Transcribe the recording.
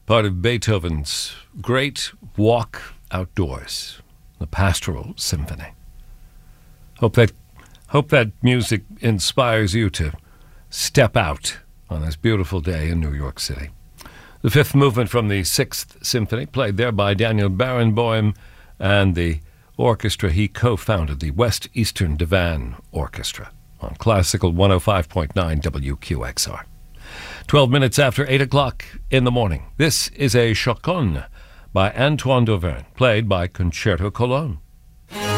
part of Beethoven's great Walk Outdoors, the Pastoral Symphony. Hope that music inspires you to step out on this beautiful day in New York City. The fifth movement from the Sixth Symphony, played there by Daniel Barenboim and the orchestra he co-founded, the West Eastern Divan Orchestra, on Classical 105.9 WQXR. 12 minutes after 8 o'clock in the morning. This is a chaconne by Antoine Dauvergne, played by Concerto Cologne.